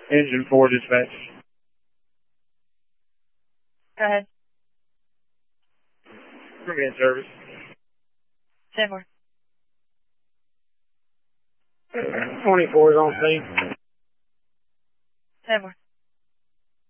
Engine 4 dispatch. Go ahead. Bring in service. 10-4. 24 is on scene. 10-4.